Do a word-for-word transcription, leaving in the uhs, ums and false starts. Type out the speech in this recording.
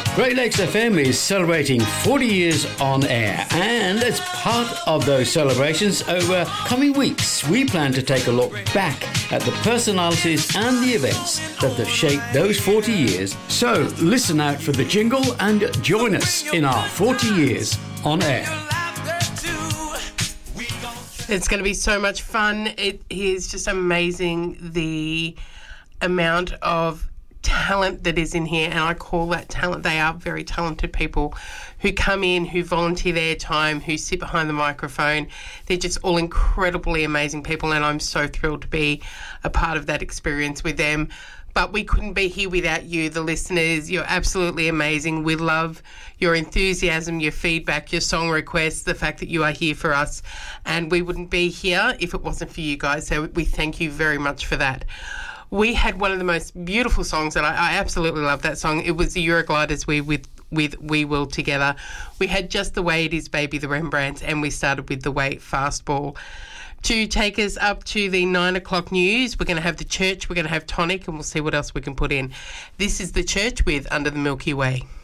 Great Lakes F M is celebrating forty years on air, and as part of those celebrations over coming weeks, we plan to take a look back at the personalities and the events that have shaped those forty years. So listen out for the jingle and join us in our forty years on air. It's going to be so much fun. It is just amazing the amount of talent that is in here, and I call that talent. They are very talented people who come in, who volunteer their time, who sit behind the microphone. They're just all incredibly amazing people, and I'm so thrilled to be a part of that experience with them. But we couldn't be here without you, the listeners. You're absolutely amazing. We love your enthusiasm, your feedback, your song requests, the fact that you are here for us. And we wouldn't be here if it wasn't for you guys. So we thank you very much for that. We had one of the most beautiful songs, and I, I absolutely love that song. It was the Eurogliders we with with We Will Together. We had Just the Way It Is, Baby, the Rembrandts, and we started with The Way Fastball. To take us up to the nine o'clock news, we're going to have The Church, we're going to have Tonic, and we'll see what else we can put in. This is The Church with Under the Milky Way.